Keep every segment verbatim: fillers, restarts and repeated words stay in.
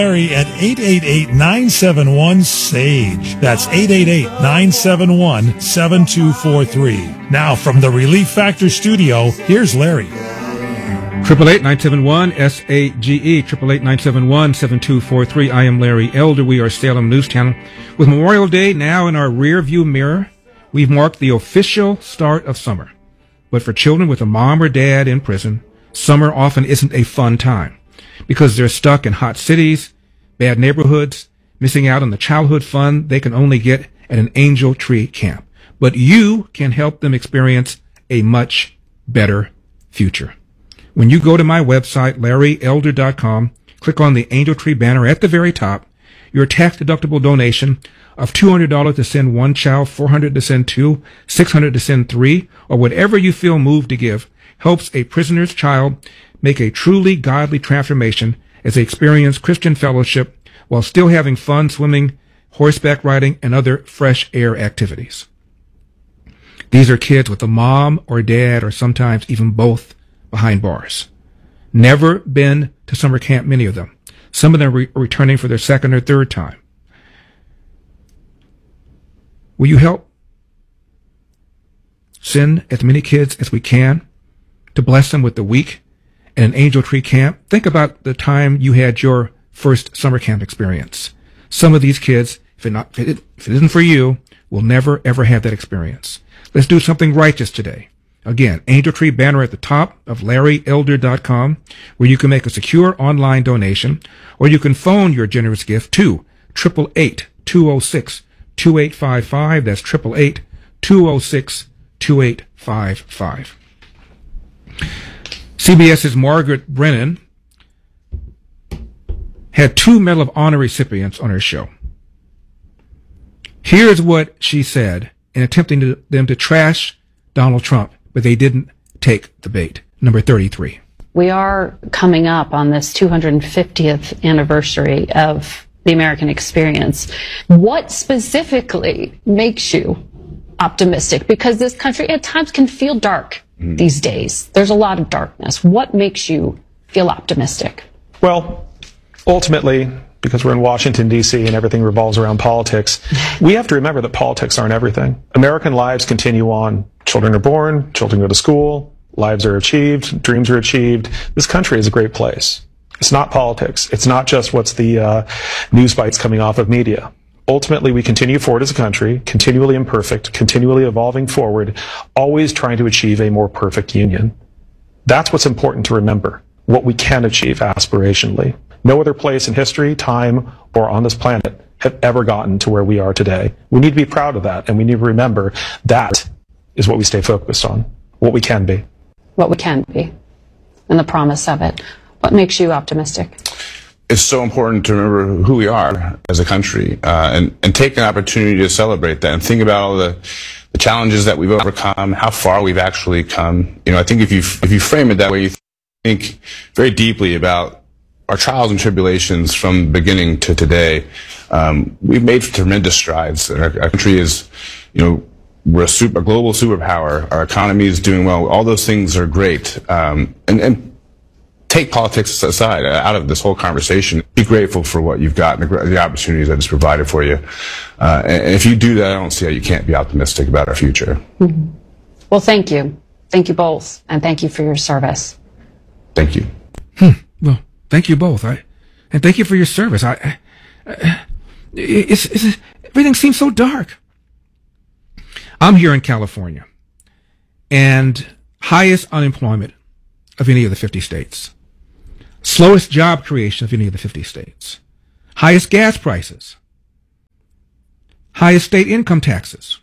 Larry at eight eight eight, nine seven one, SAGE. That's eight eight eight, nine seven one, seven two four three. Now from the Relief Factor studio, here's Larry. Triple eight nine seven one S A G E, triple eight nine seven one seven two four three. I am Larry Elder. We are Salem News Channel. With Memorial Day now in our rear view mirror, we've marked the official start of summer. But for children with a mom or dad in prison, summer often isn't a fun time because they're stuck in hot cities, bad neighborhoods, missing out on the childhood fun they can only get at an Angel Tree camp. But you can help them experience a much better future. When you go to my website, larry elder dot com, click on the Angel Tree banner at the very top, your tax-deductible donation of two hundred dollars to send one child, four hundred dollars to send two, six hundred dollars to send three, or whatever you feel moved to give, helps a prisoner's child make a truly godly transformation as they experience Christian fellowship while still having fun swimming, horseback riding, and other fresh air activities. These are kids with a mom or dad or sometimes even both behind bars. Never been to summer camp, many of them. Some of them re- are returning for their second or third time. Will you help send as many kids as we can to bless them with the week at an Angel Tree camp? Think about the time you had your first summer camp experience. Some of these kids, if it, not, if it, if it isn't for you, will never, ever have that experience. Let's do something righteous today. Again, Angel Tree banner at the top of larry elder dot com, where you can make a secure online donation, or you can phone your generous gift to eight eight eight, two oh six, two eight five five. That's eight eight eight, two oh six, two eight five five. CBS's Margaret Brennan had two Medal of Honor recipients on her show. Here's what she said in attempting to, them to trash Donald Trump, but they didn't take the bait. Number thirty-three. We are coming up on this two hundred fiftieth anniversary of the American experience. What specifically makes you optimistic? Because this country at times can feel dark mm. these days. There's a lot of darkness. What makes you feel optimistic? Well, ultimately, because we're in Washington, D C and everything revolves around politics, we have to remember that politics aren't everything. American lives continue on. Children are born, children go to school, lives are achieved, dreams are achieved. This country is a great place. It's not politics. It's not just what's the uh, news bites coming off of media. Ultimately, we continue forward as a country, continually imperfect, continually evolving forward, always trying to achieve a more perfect union. That's what's important to remember, what we can achieve aspirationally. No other place in history, time, or on this planet have ever gotten to where we are today. We need to be proud of that, and we need to remember that is what we stay focused on, what we can be. What we can be, and the promise of it. What makes you optimistic? It's so important to remember who we are as a country, uh, and, and take an opportunity to celebrate that and think about all the, the challenges that we've overcome, how far we've actually come. You know, I think if you, if you frame it that way, you think very deeply about our trials and tribulations from the beginning to today. Um, we've made tremendous strides. Our, our country is, you know, we're a, super, a global superpower. Our economy is doing well. All those things are great. Um, and, and take politics aside, out of this whole conversation. Be grateful for what you've got and the, the opportunities that it's provided for you. Uh, and, and if you do that, I don't see how you can't be optimistic about our future. Mm-hmm. Well, thank you. Thank you both. And thank you for your service. Thank you. Hmm. Well, thank you both. I, and thank you for your service. I, I it's, it's, everything seems so dark. I'm here in California, and highest unemployment of any of the fifty states. Slowest job creation of any of the fifty states. Highest gas prices. Highest state income taxes.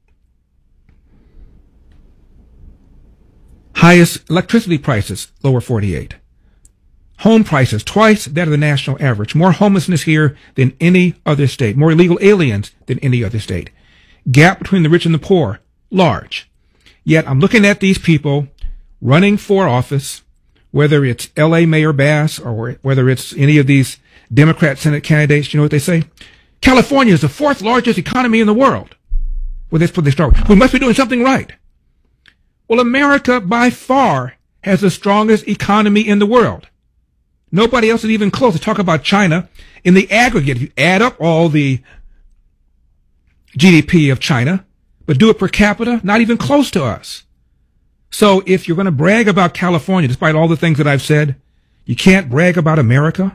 Highest electricity prices, lower forty-eight. Home prices, twice that of the national average. More homelessness here than any other state. More illegal aliens than any other state. Gap between the rich and the poor, large. Yet I'm looking at these people running for office, whether it's L A Mayor Bass or whether it's any of these Democrat Senate candidates. You know what they say? California is the fourth largest economy in the world. Well, that's what they start with. We must be doing something right. Well, America by far has the strongest economy in the world. Nobody else is even close. To talk about China in the aggregate. If you add up all the G D P of China, but do it per capita, not even close to us. So if you're going to brag about California, despite all the things that I've said, you can't brag about America.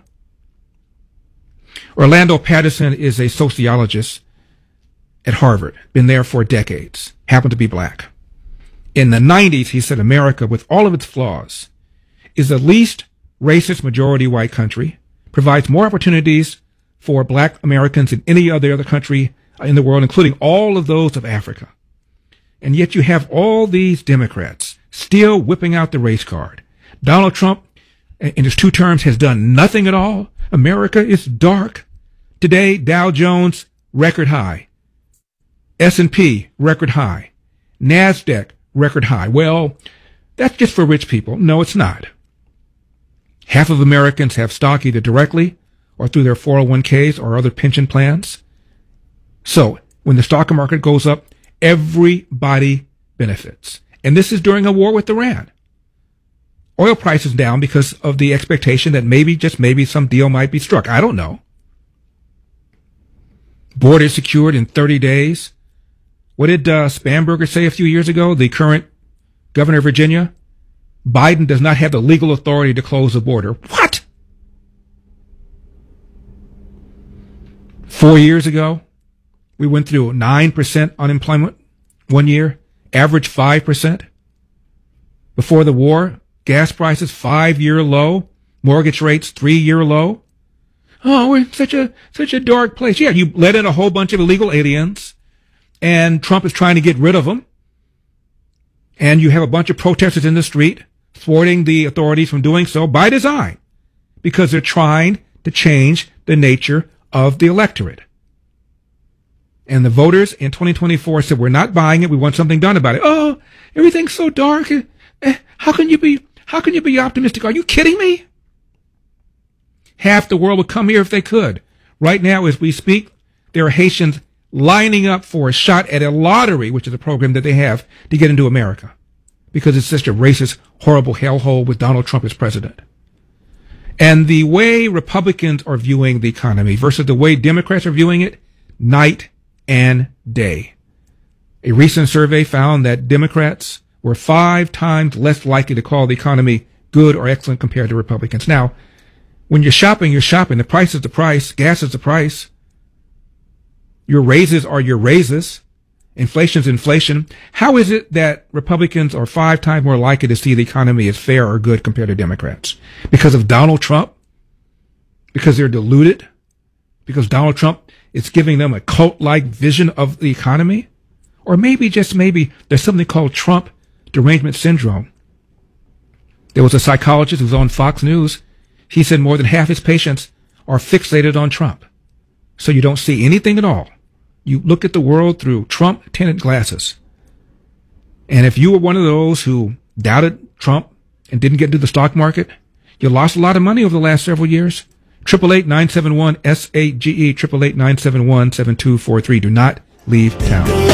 Orlando Patterson is a sociologist at Harvard, been there for decades, happened to be black. In the nineties, he said America, with all of its flaws, is the least racist majority white country, provides more opportunities for black Americans than any other other country in the world, including all of those of Africa. And yet you have all these Democrats still whipping out the race card. Donald Trump, in his two terms, has done nothing at all. America is dark. Today, Dow Jones, record high. S and P, record high. NASDAQ, record high. Well, that's just for rich people. No, it's not. Half of Americans have stock either directly or through their four oh one k's or other pension plans. So when the stock market goes up, everybody benefits. And this is during a war with Iran. Oil prices down because of the expectation that maybe, just maybe, some deal might be struck. I don't know. Border secured in thirty days. What did uh, Spanberger say a few years ago, the current governor of Virginia? Biden does not have the legal authority to close the border. What? Four years ago, we went through nine percent unemployment one year, average five percent. Before the war, gas prices five-year low, mortgage rates three-year low. Oh, we're in such a, such a dark place. Yeah, you let in a whole bunch of illegal aliens, and Trump is trying to get rid of them. And you have a bunch of protesters in the street thwarting the authorities from doing so by design, because they're trying to change the nature of the electorate. And the voters in twenty twenty-four said, we're not buying it. We want something done about it. Oh, everything's so dark. Eh, how can you be, how can you be optimistic? Are you kidding me? Half the world would come here if they could. Right now, as we speak, there are Haitians lining up for a shot at a lottery, which is a program that they have to get into America, because it's such a racist, horrible hellhole with Donald Trump as president. And the way Republicans are viewing the economy versus the way Democrats are viewing it, night and day. A recent survey found that Democrats were five times less likely to call the economy good or excellent compared to Republicans. Now, when you're shopping, you're shopping. The price is the price. Gas is the price. Your raises are your raises. Inflation's inflation. How is it that Republicans are five times more likely to see the economy as fair or good compared to Democrats? Because of Donald Trump? Because they're deluded? Because Donald Trump is giving them a cult-like vision of the economy? Or maybe, just maybe, there's something called Trump derangement syndrome. There was a psychologist who was on Fox News. He said more than half his patients are fixated on Trump. So you don't see anything at all. You look at the world through Trump-tinted glasses. And if you were one of those who doubted Trump and didn't get into the stock market, you lost a lot of money over the last several years. eight eight eight, nine seven one, S A G E, eight eight eight, nine seven one, seven two four three. Do not leave town.